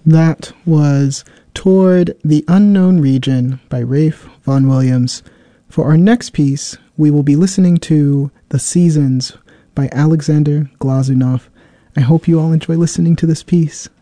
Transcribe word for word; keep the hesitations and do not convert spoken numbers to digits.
That was Toward the Unknown Region by Rafe Vaughan Williams. For our next piece, we will be listening to The Seasons by Alexander Glazunov. I hope you all enjoy listening to this piece.